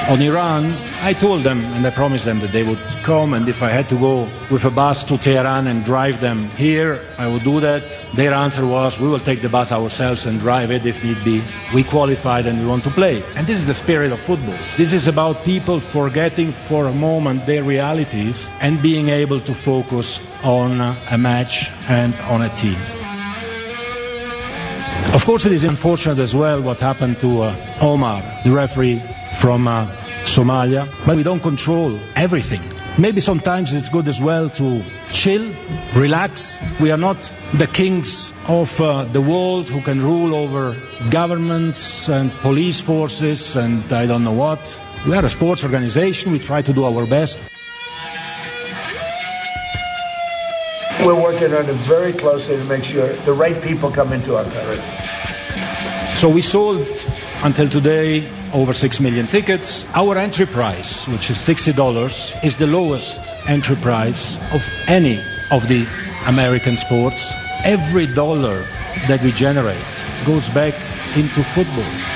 On Iran, I told them and I promised them that they would come, and if I had to go with a bus to Tehran and drive them here, I would do that. Their answer was, we will take the bus ourselves and drive it if need be. We qualified and we want to play. And this is the spirit of football. This is about people forgetting for a moment their realities and being able to focus on a match and on a team. Of course, it is unfortunate as well what happened to Omar, the referee from Somalia, but we don't control everything. Maybe sometimes it's good as well to chill, relax. We are not the kings of the world who can rule over governments and police forces and I don't know what. We are a sports organization. We try to do our best. We're working on it very closely to make sure the right people come into our country. So we sold, until today, over 6 million tickets. Our entry price, which is $60, is the lowest entry price of any of the American sports. Every dollar that we generate goes back into football.